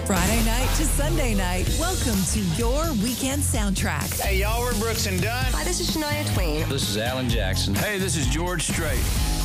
Friday night to Sunday night. Welcome to your weekend soundtrack. Hey, y'all, we're Brooks and Dunn. Hi, this is Shania Twain. This is Alan Jackson. Hey, this is George Strait.